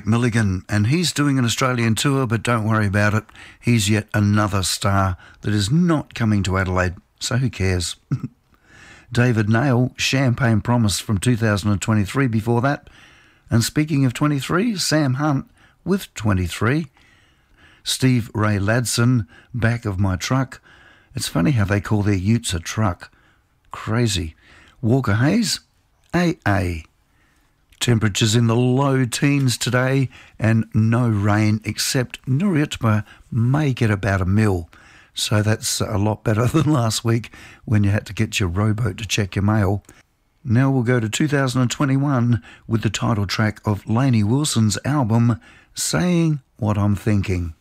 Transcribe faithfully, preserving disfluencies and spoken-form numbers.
Milligan, and he's doing an Australian tour, but don't worry about it. He's yet another star that is not coming to Adelaide, so who cares? David Nail, Champagne Promise from two thousand twenty-three before that. And speaking of twenty-three, Sam Hunt with twenty-three. Steve Ray Ladson, Back of My Truck. It's funny how they call their utes a truck. Crazy. Walker Hayes, A A. Temperatures in the low teens today and no rain, except Nuriyutpa may get about a mil. So that's a lot better than last week when you had to get your rowboat to check your mail. Now we'll go to two thousand twenty-one with the title track of Lainey Wilson's album, Saying What I'm Thinking.